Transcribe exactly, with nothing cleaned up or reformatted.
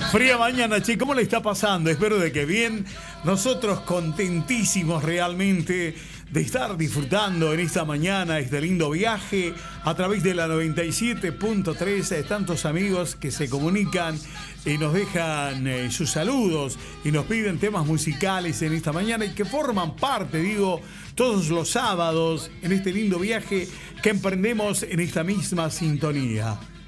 Fría mañana, che, ¿cómo le está pasando? Espero de que bien. Nosotros contentísimos realmente de estar disfrutando en esta mañana este lindo viaje a través de la noventa y siete punto tres. Tantos amigos que se comunican y nos dejan eh, sus saludos y nos piden temas musicales en esta mañana y que forman parte, digo, todos los sábados en este lindo viaje que emprendemos en esta misma sintonía.